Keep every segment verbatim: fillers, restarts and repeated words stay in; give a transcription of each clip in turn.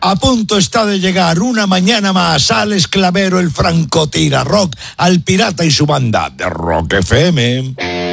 A punto está de llegar una mañana más Alex Clavero, el francotira rock, al Pirata y su banda de Rock F M.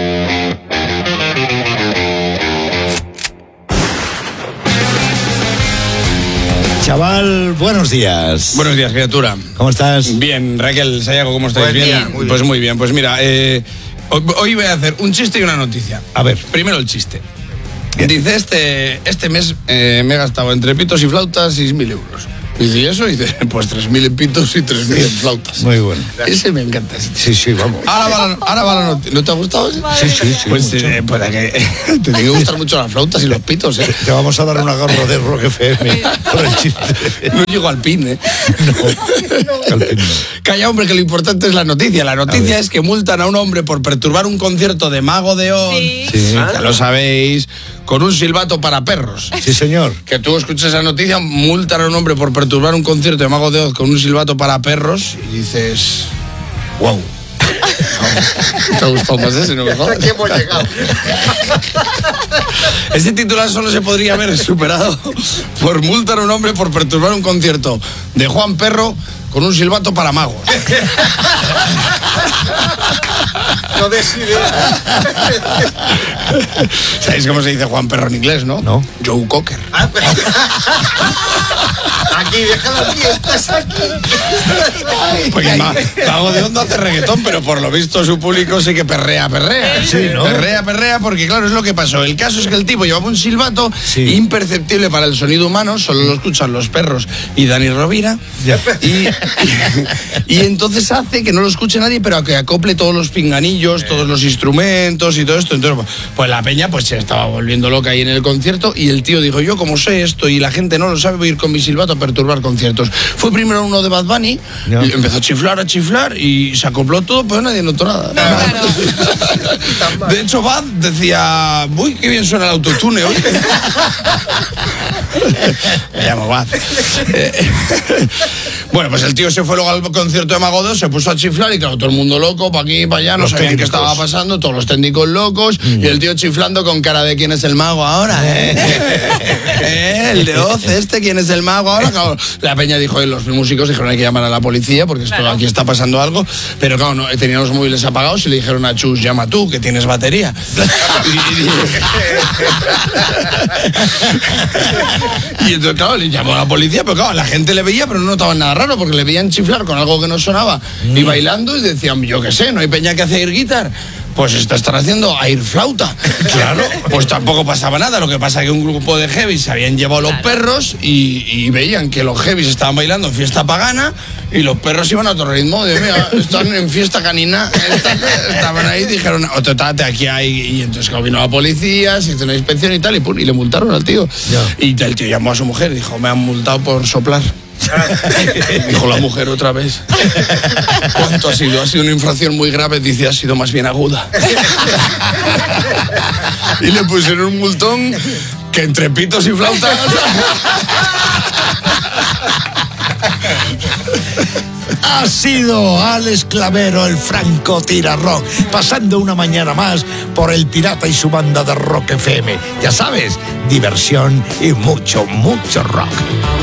Chaval, buenos días. Buenos días, criatura. ¿Cómo estás? Bien, Raquel, Sayago, ¿cómo estáis? Buen ¿Bien? día, muy pues bien. muy bien, pues mira, eh, hoy voy a hacer un chiste y una noticia. A ver. Primero el chiste. Bien. Dice, este, este mes eh, me he gastado entre pitos y flautas seis mil euros. Dice, ¿y eso? Dice, pues tres mil en pitos y tres mil en flautas. Muy bueno. Ese me encanta. Ese. Sí, sí, vamos. Ahora va la, ahora va la noticia. ¿No te ha gustado ese? Sí, sí, sí. Pues mucho. eh, para que te tiene que gustar mucho las flautas y los pitos, ¿eh? Te vamos a dar una gorra de Rock F M por el chiste. No llego al pin, ¿eh? No, al fin no. Calla, hombre, que lo importante es la noticia. La A noticia ver. es que multan a un hombre por perturbar un concierto de Mago de Oz. Sí. Sí. Ya lo sabéis, con un silbato para perros. Sí, señor. Que tú escuchas esa noticia, multan a un hombre por perturbar un concierto de Mago de Oz con un silbato para perros y dices, wow. ¿Te ha gustado más ese, no me jodas? Aquí hemos llegado. Ese titular solo se podría haber superado por multar a un hombre por perturbar un concierto de Juan Perro con un silbato para magos. No des idea. ¿Sabéis cómo se dice Juan Perro en inglés, no? No. Joe Cocker. Aquí, deja las fiestas aquí. Porque Ma- Mago de Oz no hace reggaetón, pero por lo visto su público sí que perrea, perrea. Sí, ¿no? Perrea, perrea, porque claro, es lo que pasó. El caso es que el tipo llevaba un silbato Sí. imperceptible para el sonido humano, solo lo escuchan los perros y Dani Rovira. Ya. Y, y, y entonces hace que no lo escuche nadie, pero que acople todos los pinganillos, todos los instrumentos y todo esto. Entonces, pues la peña pues se estaba volviendo loca ahí en el concierto y el tío dijo, yo como sé esto y la gente no lo sabe, voy a ir con mi silbato a perturbar conciertos. Fue primero uno de Bad Bunny, Ya. y empezó a chiflar, a chiflar y se acopló todo, pero nadie notó nada. De hecho, Bad decía, uy, qué bien suena el autotune hoy. Me llamo Bad. Eh, Bueno, pues el tío se fue luego al concierto de Mago de Oz, se puso a chiflar y claro, todo el mundo loco, para aquí, para allá, no Los sabían qué técnicos. estaba pasando, todos los técnicos locos, y el tío chiflando con cara de quién es el mago ahora, ¿eh? ¿Eh? El de Oz, este, quién es el mago ahora. Claro, la peña dijo, y los músicos dijeron, hay que llamar a la policía porque esto, Claro. aquí está pasando algo, pero claro, no, tenían los móviles apagados y le dijeron a Chus, llama tú, que tienes batería. Y, y entonces, claro, le llamó a la policía, pero claro, la gente le veía, pero no notaban nada raro, porque le veían chiflar con algo que no sonaba y bailando y decían, yo qué sé, no hay peña que hace air guitar. Pues esto están haciendo air flauta. Claro. Pues tampoco pasaba nada. Lo que pasa es que un grupo de heavies se habían llevado los perros y, y veían que los heavies estaban bailando en fiesta pagana y los perros iban a otro ritmo. De, mira, están en fiesta canina. Están- Estaban ahí y dijeron, ototate, aquí hay. Y entonces claro, vino la policía, se hizo una inspección y tal, y, pum, y le multaron al tío. Ya. Y el tío llamó a su mujer y dijo, me han multado por soplar. Dijo la mujer otra vez. ¿Cuánto ha sido? Ha sido una infracción muy grave. Dice, ha sido más bien aguda. Y le pusieron un multón que entre pitos y flautas. Ha sido Alex Clavero, el francotira rock, pasando una mañana más por el Pirata y su banda de Rock F M. Ya sabes, diversión y mucho, mucho rock.